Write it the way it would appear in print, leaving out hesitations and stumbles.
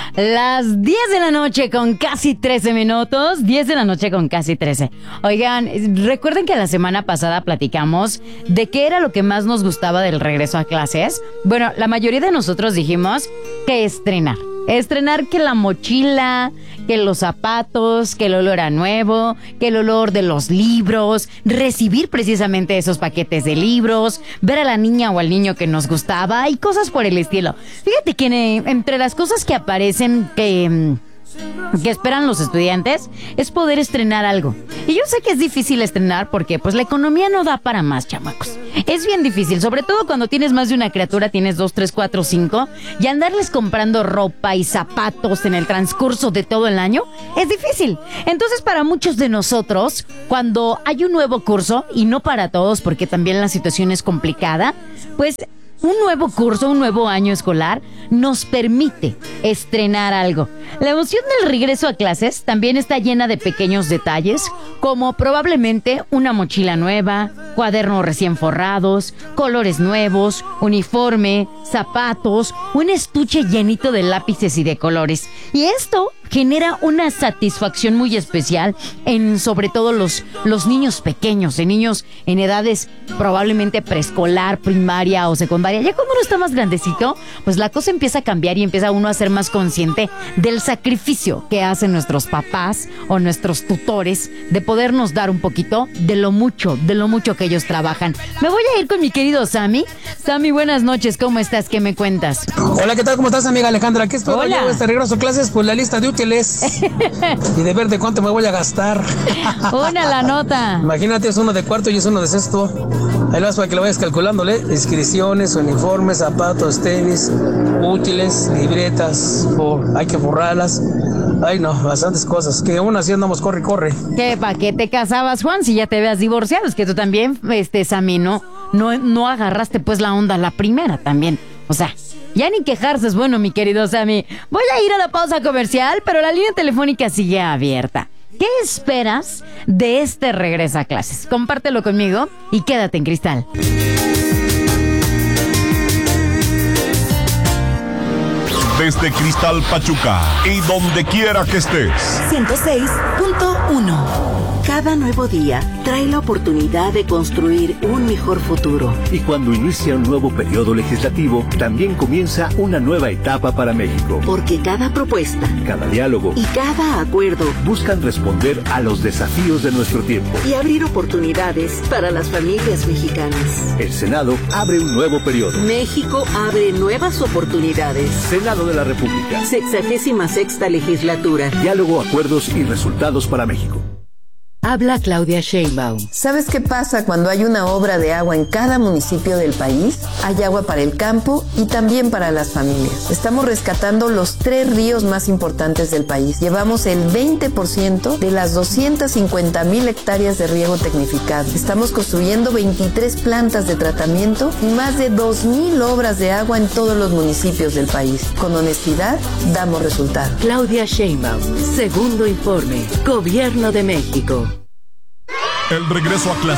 Las 10 de la noche con casi 13 minutos. 10 de la noche con casi 13. Oigan, recuerden que la semana pasada platicamos de qué era lo que más nos gustaba del regreso a clases. Bueno, la mayoría de nosotros dijimos que estrenar. Estrenar que la mochila, que los zapatos, que el olor a nuevo, que el olor de los libros, recibir precisamente esos paquetes de libros, ver a la niña o al niño que nos gustaba y cosas por el estilo. Fíjate que entre las cosas que aparecen que esperan los estudiantes es poder estrenar algo. Y yo sé que es difícil estrenar porque pues la economía no da para más, chamacos. Es bien difícil, sobre todo cuando tienes más de una criatura, tienes 2, 3, 4, 5, y andarles comprando ropa y zapatos en el transcurso de todo el año es difícil. Entonces, para muchos de nosotros, cuando hay un nuevo curso, y no para todos porque también la situación es complicada, pues un nuevo curso, un nuevo año escolar nos permite estrenar algo. La emoción del regreso a clases también está llena de pequeños detalles, como probablemente una mochila nueva, cuadernos recién forrados, colores nuevos, uniforme, zapatos, un estuche llenito de lápices y de colores. Y esto genera una satisfacción muy especial en sobre todo los niños pequeños, en niños en edades probablemente preescolar, primaria o secundaria. Ya cuando uno está más grandecito, pues la cosa empieza a cambiar y empieza uno a ser más consciente del sacrificio que hacen nuestros papás o nuestros tutores de podernos dar un poquito de lo mucho que ellos trabajan. Me voy a ir con mi querido Sammy. Sammy, buenas noches, ¿cómo estás? ¿Qué me cuentas? Hola, ¿qué tal? ¿Cómo estás, amiga Alejandra? Aquí estoy. Hola. Yo regreso a clases, pues la lista de útiles y de ver de cuánto me voy a gastar. Una la nota. Imagínate, es uno de cuarto y es uno de sexto. Ahí vas para que lo vayas calculándole. Inscripciones, uniformes, zapatos, tenis, útiles, libretas, hay que forrarlas. Ay, no, bastantes cosas. Que aún así andamos corre. ¿Qué? ¿Para qué te casabas, Juan? Si ya te veas divorciado. Es que tú también, Sammy, no agarraste pues la onda la primera también. O sea, ya ni quejarse es bueno, mi querido Sammy. Voy a ir a la pausa comercial, pero la línea telefónica sigue abierta. ¿Qué esperas de este regreso a clases? Compártelo conmigo y quédate en Cristal. Desde Cristal Pachuca y donde quiera que estés. 106.1. Cada nuevo día trae la oportunidad de construir un mejor futuro. Y cuando inicia un nuevo periodo legislativo, también comienza una nueva etapa para México. Porque cada propuesta, cada diálogo y cada acuerdo buscan responder a los desafíos de nuestro tiempo y abrir oportunidades para las familias mexicanas. El Senado abre un nuevo periodo. México abre nuevas oportunidades. Senado de la República. 66ª legislatura. Diálogo, acuerdos y resultados para México. Habla Claudia Sheinbaum. ¿Sabes qué pasa cuando hay una obra de agua en cada municipio del país? Hay agua para el campo y también para las familias. Estamos rescatando los 3 ríos más importantes del país. Llevamos el 20% de las 250,000 hectáreas de riego tecnificado. Estamos construyendo 23 plantas de tratamiento y más de 2,000 obras de agua en todos los municipios del país. Con honestidad, damos resultados. Claudia Sheinbaum. Segundo informe. Gobierno de México. El regreso a clases